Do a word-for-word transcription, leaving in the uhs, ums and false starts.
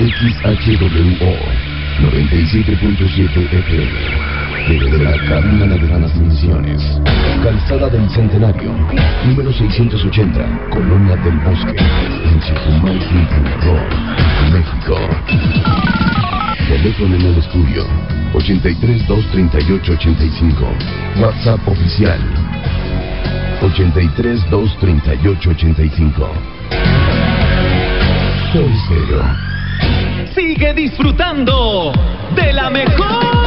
X H W O noventa y siete punto siete F M. Desde la cabina de transmisiones, Calzada del Centenario, número seiscientos ochenta, Colonia del Bosque, en Chetumal, Quintana Roo, México. Teléfono en el estudio, ochenta y tres, dos treinta y ocho, ochenta y cinco. WhatsApp oficial, ochenta y tres, dos treinta y ocho, ochenta y cinco. Soy Stereo. Sigue disfrutando de la mejor